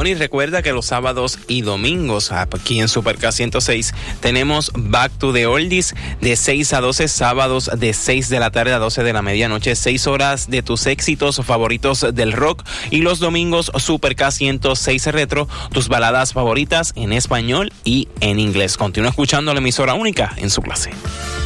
Bueno, y recuerda que los sábados y domingos aquí en Superca 106 tenemos Back to the Oldies de 6 a 12, sábados de 6 de la tarde a 12 de la medianoche, 6 horas de tus éxitos favoritos del rock, y los domingos Superca 106 Retro, tus baladas favoritas en español y en inglés. Continúa escuchando la emisora única en su clase.